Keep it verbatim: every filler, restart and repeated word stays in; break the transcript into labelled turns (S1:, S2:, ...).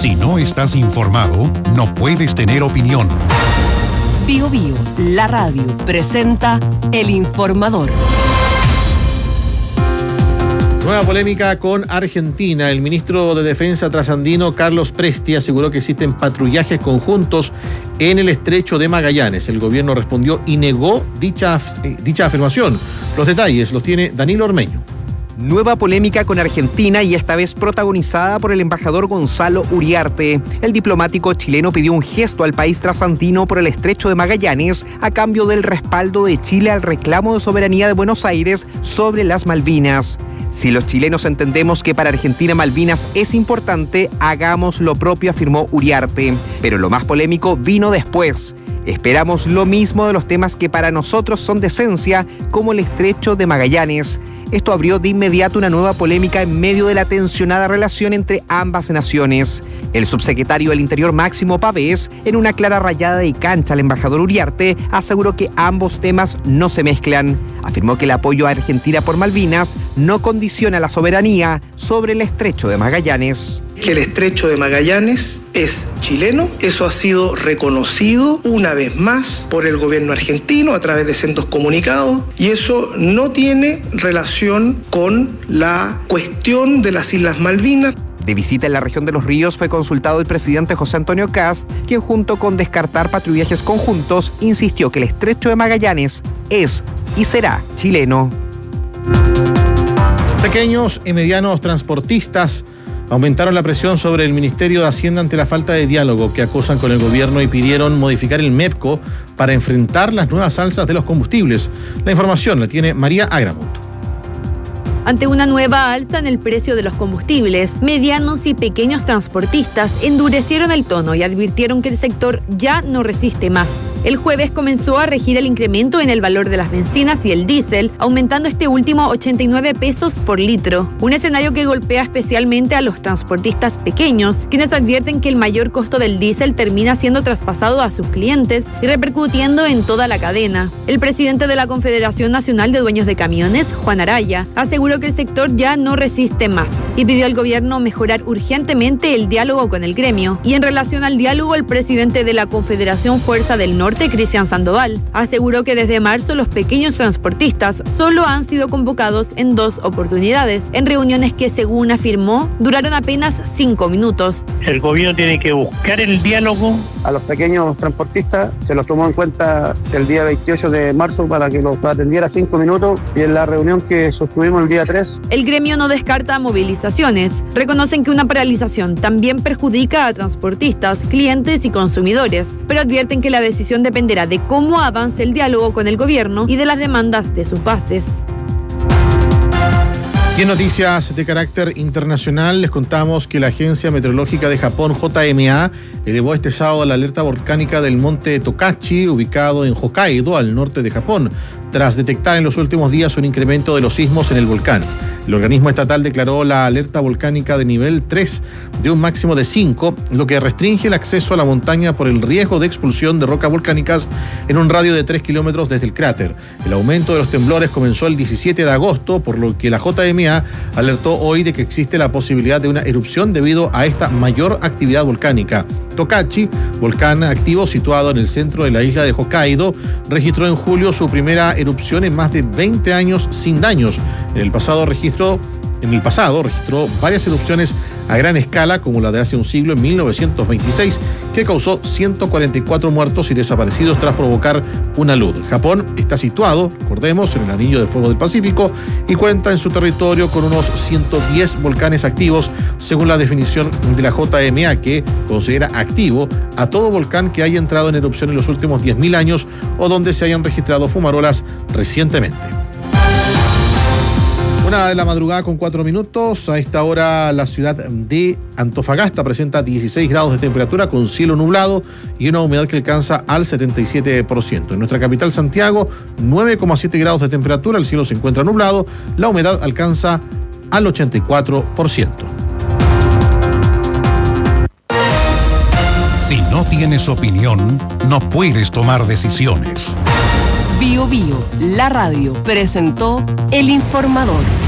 S1: Si no estás informado, no puedes tener opinión.
S2: Bio Bio, la radio, presenta El Informador.
S3: Nueva polémica con Argentina. El ministro de Defensa trasandino, Carlos Presti, aseguró que existen patrullajes conjuntos en el estrecho de Magallanes. El gobierno respondió y negó dicha, dicha afirmación. Los detalles los tiene Danilo Ormeño.
S4: Nueva polémica con Argentina y esta vez protagonizada por el embajador Gonzalo Uriarte. El diplomático chileno pidió un gesto al país trasandino por el estrecho de Magallanes a cambio del respaldo de Chile al reclamo de soberanía de Buenos Aires sobre las Malvinas. Si los chilenos entendemos que para Argentina Malvinas es importante, hagamos lo propio, afirmó Uriarte. Pero lo más polémico vino después. Esperamos lo mismo de los temas que para nosotros son de esencia, como el estrecho de Magallanes. Esto abrió de inmediato una nueva polémica en medio de la tensionada relación entre ambas naciones. El subsecretario del Interior Máximo Pavés, en una clara rayada de cancha al embajador Uriarte, aseguró que ambos temas no se mezclan. Afirmó que el apoyo a Argentina por Malvinas no condiciona la soberanía sobre el estrecho de Magallanes.
S5: Que el estrecho de Magallanes es chileno, eso ha sido reconocido una vez más por el gobierno argentino a través de sendos comunicados, y eso no tiene relación con la cuestión de las Islas Malvinas.
S4: De visita en la región de Los Ríos fue consultado el presidente José Antonio Kast, quien junto con descartar patrullajes conjuntos insistió que el estrecho de Magallanes es y será chileno.
S3: Pequeños y medianos transportistas aumentaron la presión sobre el Ministerio de Hacienda ante la falta de diálogo que acusan con el gobierno y pidieron modificar el MEPCO para enfrentar las nuevas alzas de los combustibles. La información la tiene María Agramunt.
S6: Ante una nueva alza en el precio de los combustibles, medianos y pequeños transportistas endurecieron el tono y advirtieron que el sector ya no resiste más. El jueves comenzó a regir el incremento en el valor de las bencinas y el diésel, aumentando este último ochenta y nueve pesos por litro. Un escenario que golpea especialmente a los transportistas pequeños, quienes advierten que el mayor costo del diésel termina siendo traspasado a sus clientes y repercutiendo en toda la cadena. El presidente de la Confederación Nacional de Dueños de Camiones, Juan Araya, aseguró que el sector ya no resiste más y pidió al gobierno mejorar urgentemente el diálogo con el gremio. Y en relación al diálogo, el presidente de la Confederación Fuerza del Norte, Cristian Sandoval, aseguró que desde marzo los pequeños transportistas solo han sido convocados en dos oportunidades, en reuniones que, según afirmó, duraron apenas cinco minutos.
S7: El gobierno tiene que buscar el diálogo.
S8: A los pequeños transportistas se los tomó en cuenta el día veintiocho de marzo para que los atendiera cinco minutos, y en la reunión que sostuvimos el día tres.
S6: El gremio no descarta movilizaciones. Reconocen que una paralización también perjudica a transportistas, clientes y consumidores, pero advierten que la decisión dependerá de cómo avance el diálogo con el gobierno y de las demandas de sus bases.
S3: Y en noticias de carácter internacional les contamos que la Agencia Meteorológica de Japón, J M A, elevó este sábado la alerta volcánica del monte Tokachi, ubicado en Hokkaido, al norte de Japón, tras detectar en los últimos días un incremento de los sismos en el volcán. El organismo estatal declaró la alerta volcánica de nivel tres de un máximo de cinco, lo que restringe el acceso a la montaña por el riesgo de expulsión de rocas volcánicas en un radio de tres kilómetros desde el cráter. El aumento de los temblores comenzó el diecisiete de agosto, por lo que la J M A alertó hoy de que existe la posibilidad de una erupción debido a esta mayor actividad volcánica. Tokachi, volcán activo situado en el centro de la isla de Hokkaido, registró en julio su primera erupción en más de veinte años sin daños. En el pasado registró, en el pasado registró varias erupciones a gran escala, como la de hace un siglo en mil novecientos veintiséis, que causó ciento cuarenta y cuatro muertos y desaparecidos tras provocar una luz. Japón está situado, recordemos, en el anillo de fuego del Pacífico y cuenta en su territorio con unos ciento diez volcanes activos, según la definición de la J M A, que considera activo a todo volcán que haya entrado en erupción en los últimos diez mil años o donde se hayan registrado fumarolas recientemente. Una de la madrugada con cuatro minutos. A esta hora la ciudad de Antofagasta presenta dieciséis grados de temperatura con cielo nublado y una humedad que alcanza al setenta y siete por ciento. En nuestra capital Santiago, nueve coma siete grados de temperatura, el cielo se encuentra nublado, la humedad alcanza al ochenta y cuatro por ciento.
S1: Si no tienes opinión, no puedes tomar decisiones.
S2: Bio Bio, la radio, presentó El Informador.